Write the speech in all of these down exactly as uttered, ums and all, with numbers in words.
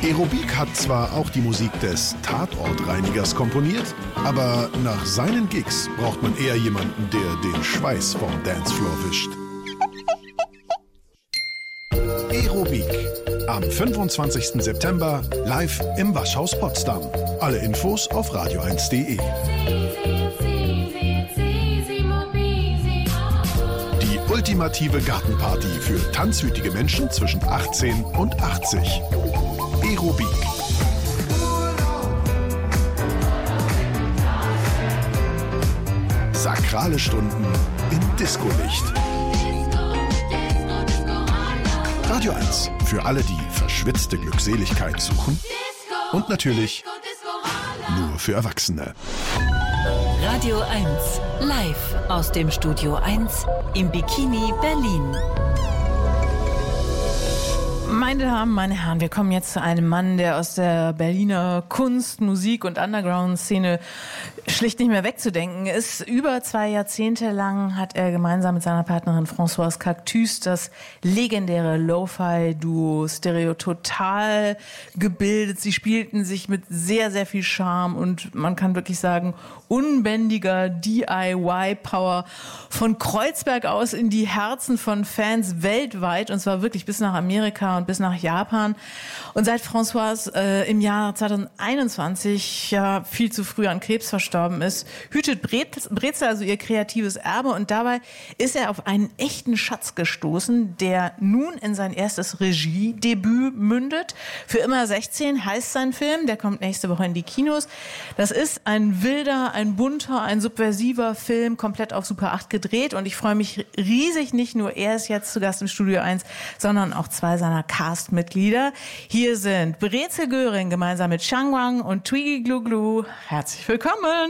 Aerobik hat zwar auch die Musik des Tatortreinigers komponiert, aber nach seinen Gigs braucht man eher jemanden, der den Schweiß vom Dancefloor wischt. Aerobik. Am fünfundzwanzigsten September live im Waschhaus Potsdam. Alle Infos auf radio eins punkt de. Die ultimative Gartenparty für tanzwütige Menschen zwischen achtzehn und achtzig. Aerobik. Sakrale Stunden im Discolicht. Radio eins für alle, die verschwitzte Glückseligkeit suchen. Und natürlich nur für Erwachsene. Radio eins, live aus dem Studio eins im Bikini Berlin. Meine Damen, meine Herren, wir kommen jetzt zu einem Mann, der aus der Berliner Kunst-, Musik- und Underground-Szene schlicht nicht mehr wegzudenken ist. Über zwei Jahrzehnte lang hat er gemeinsam mit seiner Partnerin Françoise Cactus das legendäre Lo-Fi-Duo Stereo Total gebildet. Sie spielten sich mit sehr, sehr viel Charme und man kann wirklich sagen, unbändiger D I Y-Power von Kreuzberg aus in die Herzen von Fans weltweit, und zwar wirklich bis nach Amerika und bis nach Japan. Und seit Françoise äh, im Jahr zweitausendeinundzwanzig ja viel zu früh an Krebs verstorben ist, hütet Brezel also ihr kreatives Erbe, und dabei ist er auf einen echten Schatz gestoßen, der nun in sein erstes Regiedebüt mündet. Für immer sechzehn heißt sein Film, der kommt nächste Woche in die Kinos. Das ist ein wilder, ein bunter, ein subversiver Film, komplett auf Super acht gedreht, und ich freue mich riesig, nicht nur er ist jetzt zu Gast im Studio eins, sondern auch zwei seiner Castmitglieder. Hier sind Brezel Göring gemeinsam mit Chang Wang und Twiggy Glu Glu. Herzlich willkommen!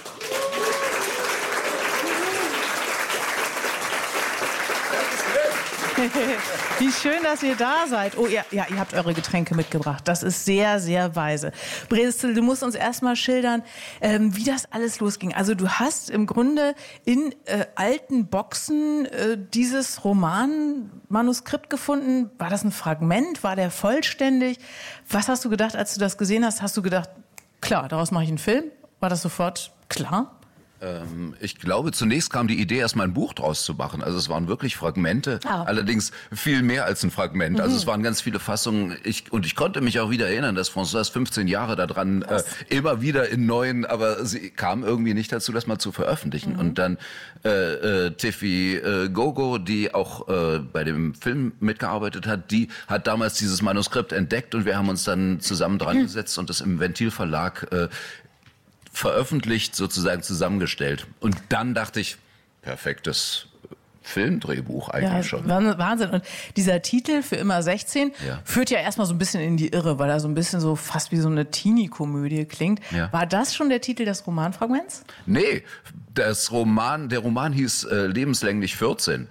Wie schön, dass ihr da seid. Oh ja, ja, ihr habt eure Getränke mitgebracht. Das ist sehr, sehr weise. Brezel, du musst uns erstmal schildern, ähm, wie das alles losging. Also du hast im Grunde in äh, alten Boxen äh, dieses Romanmanuskript gefunden. War das ein Fragment? War der vollständig? Was hast du gedacht, als du das gesehen hast? Hast du gedacht, klar, daraus mache ich einen Film? War das sofort klar? Ich glaube, zunächst kam die Idee, erstmal ein Buch draus zu machen. Also es waren wirklich Fragmente, ah. allerdings viel mehr als ein Fragment. Mhm. Also es waren ganz viele Fassungen. Ich, und ich konnte mich auch wieder erinnern, dass Françoise fünfzehn Jahre daran äh, immer wieder in neuen, aber sie kam irgendwie nicht dazu, das mal zu veröffentlichen. Mhm. Und dann äh, äh, Tiffy äh, Gogo, die auch äh, bei dem Film mitgearbeitet hat, die hat damals dieses Manuskript entdeckt, und wir haben uns dann zusammen dran mhm. gesetzt und das im Ventil Verlag äh, veröffentlicht, sozusagen zusammengestellt. Und dann dachte ich, perfektes Filmdrehbuch eigentlich ja, schon. Wahnsinn. Und dieser Titel für immer sechzehn ja. führt ja erstmal so ein bisschen in die Irre, weil er so ein bisschen so fast wie so eine Teenie-Komödie klingt. Ja. War das schon der Titel des Romanfragments? Nee, das Roman, der Roman hieß äh, lebenslänglich vierzehn.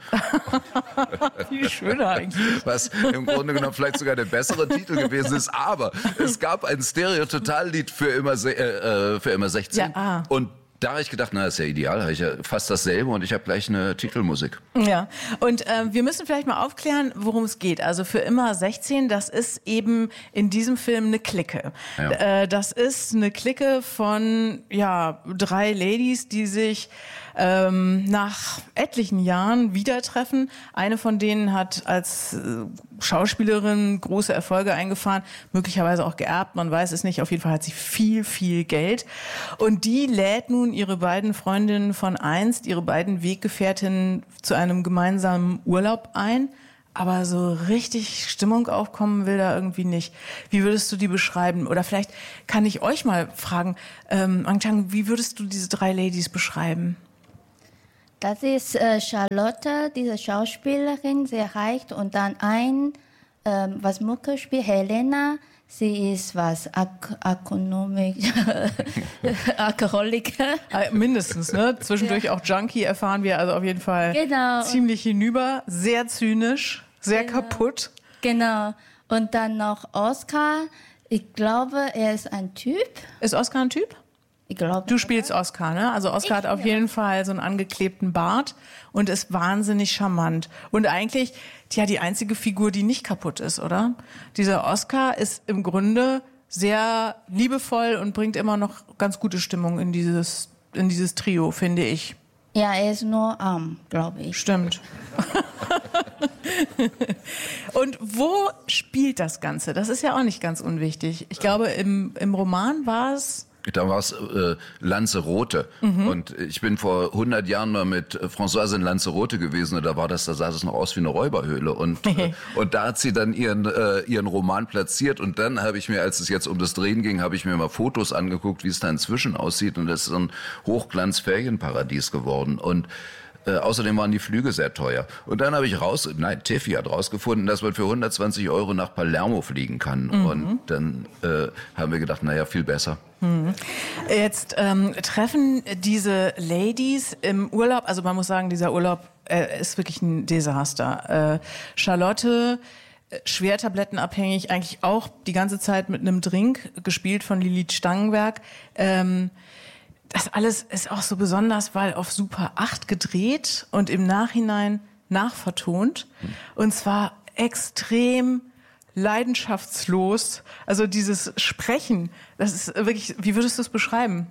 Wie schön eigentlich. Was im Grunde genommen vielleicht sogar der bessere Titel gewesen ist. Aber es gab ein Stereo-Total-Lied für immer, äh, für immer sechzehn. Ja, ah. Und da habe ich gedacht, na, das ist ja ideal, habe ich ja fast dasselbe, und ich habe gleich eine Titelmusik. Ja, und äh, wir müssen vielleicht mal aufklären, worum es geht. Also für immer sechzehn, das ist eben in diesem Film eine Clique. Ja. Äh, das ist eine Clique von ja drei Ladies, die sich ähm, nach etlichen Jahren wieder treffen. Eine von denen hat als äh, Schauspielerin große Erfolge eingefahren, möglicherweise auch geerbt, man weiß es nicht. Auf jeden Fall hat sie viel, viel Geld. Und die lädt nun ihre beiden Freundinnen von einst, ihre beiden Weggefährtinnen zu einem gemeinsamen Urlaub ein. Aber so richtig Stimmung aufkommen will da irgendwie nicht. Wie würdest du die beschreiben? Oder vielleicht kann ich euch mal fragen, ähm, Angchang, wie würdest du diese drei Ladies beschreiben? Das ist äh, Charlotte, diese Schauspielerin, sehr reich. Und dann ein, ähm, was Mucke spielt, Helena. Sie ist was, Ak- Ökonomik, Alkoholiker. Mindestens, ne? Zwischendurch ja. auch Junkie erfahren wir, also auf jeden Fall genau. ziemlich hinüber, sehr zynisch, sehr genau. kaputt. Genau. Und dann noch Oscar. Ich glaube, er ist ein Typ. Ist Oscar ein Typ? Ich glaube. Du spielst Oscar, ne? Also Oscar ich, hat auf ja. jeden Fall so einen angeklebten Bart und ist wahnsinnig charmant. Und eigentlich, ja, die einzige Figur, die nicht kaputt ist, oder? Dieser Oscar ist im Grunde sehr liebevoll und bringt immer noch ganz gute Stimmung in dieses, in dieses Trio, finde ich. Ja, er ist nur arm, glaube ich. Stimmt. Und wo spielt das Ganze? Das ist ja auch nicht ganz unwichtig. Ich glaube, im, im Roman war es... Da war es äh, Lanzarote. Mhm. Und ich bin vor hundert Jahren mal mit Françoise in Lanzarote gewesen und da war das, da sah es noch aus wie eine Räuberhöhle. Und, äh, und da hat sie dann ihren, äh, ihren Roman platziert und dann habe ich mir, als es jetzt um das Drehen ging, habe ich mir mal Fotos angeguckt, wie es da inzwischen aussieht und das ist so ein Hochglanz-Ferienparadies geworden. Und Äh, außerdem waren die Flüge sehr teuer. Und dann habe ich raus, nein, Tiffy hat rausgefunden, dass man für hundertzwanzig Euro nach Palermo fliegen kann. Mhm. Und dann äh, haben wir gedacht, naja, viel besser. Mhm. Jetzt ähm, treffen diese Ladies im Urlaub, also man muss sagen, dieser Urlaub äh, ist wirklich ein Desaster. Äh, Charlotte, schwer tablettenabhängig, eigentlich auch die ganze Zeit mit einem Drink, gespielt von Lilith Stangenberg. Ähm, Das alles ist auch so besonders, weil auf Super acht gedreht und im Nachhinein nachvertont. Und zwar extrem leidenschaftslos. Also dieses Sprechen, das ist wirklich, wie würdest du es beschreiben?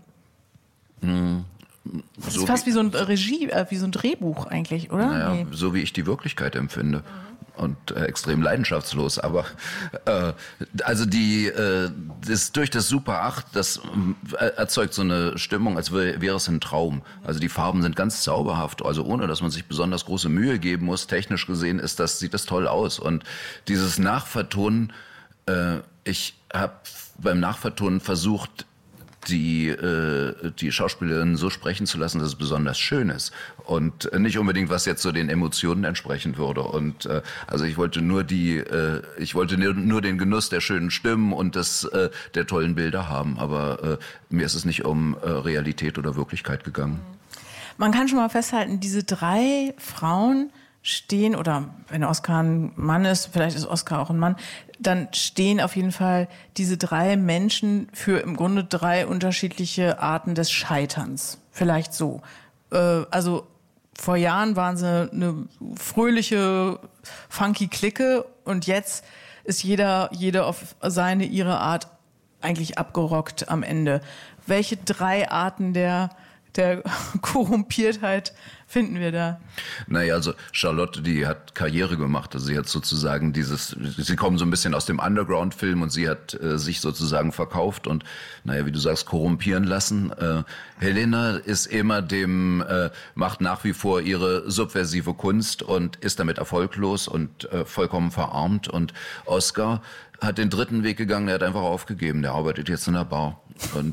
Hm. Das so ist fast wie, wie so ein Regie, äh, wie so ein Drehbuch eigentlich, oder? Naja, nee. So wie ich die Wirklichkeit empfinde. Mhm. Und äh, extrem leidenschaftslos, aber äh, also die äh, das durch das Super acht, das äh, erzeugt so eine Stimmung, als wäre, wäre es ein Traum. Also die Farben sind ganz zauberhaft, also ohne dass man sich besonders große Mühe geben muss. Technisch gesehen ist das sieht das toll aus und dieses Nachvertonen, äh, ich habe beim Nachvertonen versucht, die äh, die Schauspielerin so sprechen zu lassen, dass es besonders schön ist und nicht unbedingt was jetzt so den Emotionen entsprechen würde und äh, also ich wollte nur die äh, ich wollte nur den Genuss der schönen Stimmen und des äh, der tollen Bilder haben, aber äh, mir ist es nicht um äh, Realität oder Wirklichkeit gegangen. Man kann schon mal festhalten, diese drei Frauen stehen, oder wenn Oscar ein Mann ist, vielleicht ist Oscar auch ein Mann, dann stehen auf jeden Fall diese drei Menschen für im Grunde drei unterschiedliche Arten des Scheiterns. Vielleicht so. Äh, also vor Jahren waren sie eine fröhliche, funky Clique und jetzt ist jeder, jede auf seine, ihre Art eigentlich abgerockt am Ende. Welche drei Arten der der Korrumpiertheit finden wir da? Naja, also Charlotte, die hat Karriere gemacht. Also sie hat sozusagen dieses, sie kommen so ein bisschen aus dem Underground-Film und sie hat äh, sich sozusagen verkauft und, naja, wie du sagst, korrumpieren lassen. Äh, Helena ist immer dem, äh, macht nach wie vor ihre subversive Kunst und ist damit erfolglos und äh, vollkommen verarmt. Und Oscar hat den dritten Weg gegangen, der hat einfach aufgegeben. Der arbeitet jetzt in der Bar. Und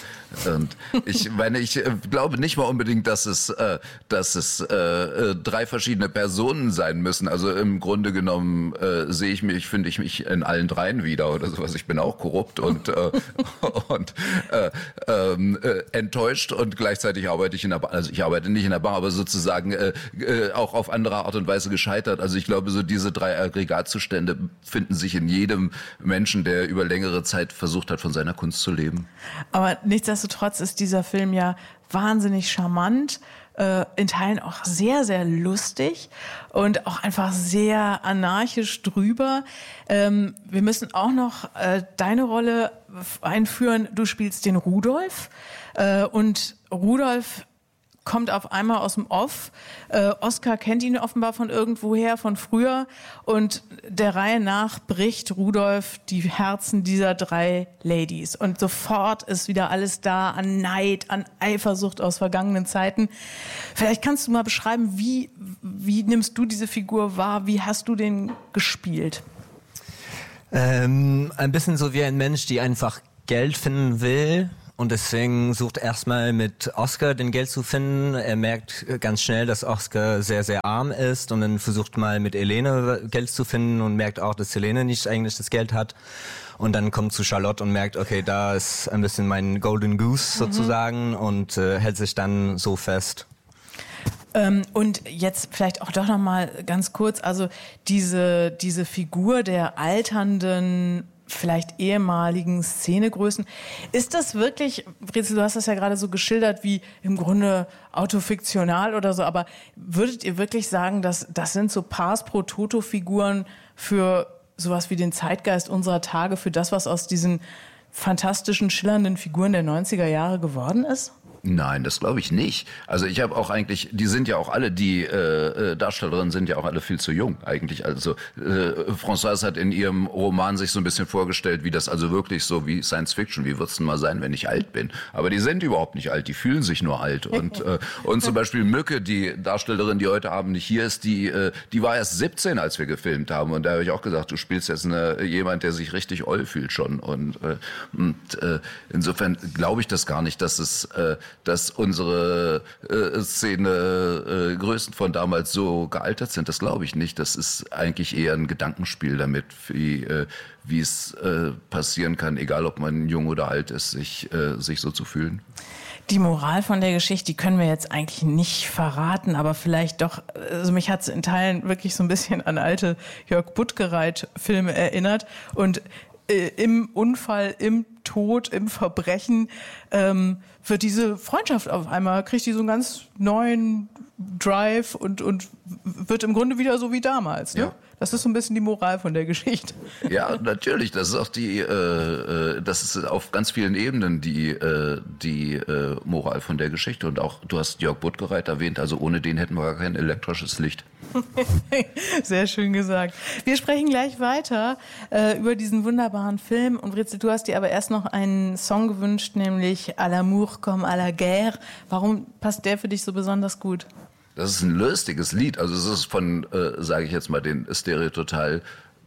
Und ich meine, ich glaube nicht mal unbedingt, dass es, äh, dass es äh, drei verschiedene Personen sein müssen. Also im Grunde genommen äh, sehe ich mich, finde ich mich in allen dreien wieder oder sowas. Ich bin auch korrupt und äh, und äh, äh, enttäuscht und gleichzeitig arbeite ich in der Bar. Also ich arbeite nicht in der Bar, aber sozusagen äh, äh, auch auf andere Art und Weise gescheitert. Also ich glaube, so diese drei Aggregatzustände finden sich in jedem Menschen, der über längere Zeit versucht hat, von seiner Kunst zu leben. Aber nichtsdestotrotz ist dieser Film ja wahnsinnig charmant, äh, in Teilen auch sehr, sehr lustig und auch einfach sehr anarchisch drüber. Ähm, wir müssen auch noch äh, deine Rolle einführen. Du spielst den Rudolf äh, und Rudolf kommt auf einmal aus dem Off. Äh, Oscar kennt ihn offenbar von irgendwoher, von früher. Und der Reihe nach bricht Rudolf die Herzen dieser drei Ladies. Und sofort ist wieder alles da an Neid, an Eifersucht aus vergangenen Zeiten. Vielleicht kannst du mal beschreiben, wie, wie nimmst du diese Figur wahr? Wie hast du den gespielt? Ähm, ein bisschen so wie ein Mensch, die einfach Geld finden will. Und deswegen sucht erstmal mit Oscar den Geld zu finden. Er merkt ganz schnell, dass Oscar sehr, sehr arm ist und dann versucht mal mit Helene Geld zu finden und merkt auch, dass Helene nicht eigentlich das Geld hat. Und dann kommt zu Charlotte und merkt, okay, da ist ein bisschen mein Golden Goose sozusagen mhm. und äh, hält sich dann so fest. Ähm, und jetzt vielleicht auch doch noch mal ganz kurz, also diese, diese Figur der alternden vielleicht ehemaligen Szenegrößen. Ist das wirklich, Brezel, du hast das ja gerade so geschildert, wie im Grunde autofiktional oder so, aber würdet ihr wirklich sagen, dass das sind so Pars pro Toto-Figuren für sowas wie den Zeitgeist unserer Tage, für das, was aus diesen fantastischen, schillernden Figuren der neunziger Jahre geworden ist? Nein, das glaube ich nicht. Also ich habe auch eigentlich, die sind ja auch alle, die äh, Darstellerinnen sind ja auch alle viel zu jung eigentlich. Also äh, Françoise hat in ihrem Roman sich so ein bisschen vorgestellt, wie das also wirklich so wie Science Fiction, wie wird's denn mal sein, wenn ich alt bin? Aber die sind überhaupt nicht alt, die fühlen sich nur alt. Und äh, und zum Beispiel Mücke, die Darstellerin, die heute Abend nicht hier ist, die äh, die war erst siebzehn, als wir gefilmt haben. Und da habe ich auch gesagt, du spielst jetzt eine, jemand, der sich richtig oll fühlt schon. Und, äh, und äh, insofern glaube ich das gar nicht, dass es äh, dass unsere äh, Szene äh, Größen von damals so gealtert sind. Das glaube ich nicht. Das ist eigentlich eher ein Gedankenspiel damit, wie äh, wie es äh, passieren kann, egal ob man jung oder alt ist, sich äh, sich so zu fühlen. Die Moral von der Geschichte, die können wir jetzt eigentlich nicht verraten, aber vielleicht doch, also mich hat es in Teilen wirklich so ein bisschen an alte Jörg Buttgereit-Filme erinnert und äh, im Unfall, im Tod, im Verbrechen ähm, wird diese Freundschaft auf einmal, kriegt die so einen ganz neuen Drive und, und wird im Grunde wieder so wie damals. Ne? Ja. Das ist so ein bisschen die Moral von der Geschichte. Ja, natürlich. Das ist auch die, äh, das ist auf ganz vielen Ebenen die, äh, die äh, Moral von der Geschichte. Und auch, du hast Jörg Buttgereit erwähnt, also ohne den hätten wir gar kein elektrisches Licht. Sehr schön gesagt. Wir sprechen gleich weiter äh, über diesen wunderbaren Film. Und Brezel, du hast dir aber erst noch einen Song gewünscht, nämlich À l'amour comme à la guerre. Warum passt der für dich so besonders gut? Das ist ein lustiges Lied. Also es ist von, äh, sage ich jetzt mal, den Stereototal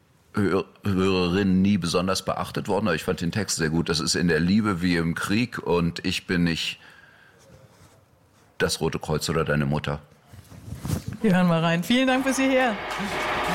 Hörerinnen nie besonders beachtet worden. Aber ich fand den Text sehr gut. Das ist in der Liebe wie im Krieg und ich bin nicht das Rote Kreuz oder deine Mutter. Wir hören mal rein. Vielen Dank bis hierher.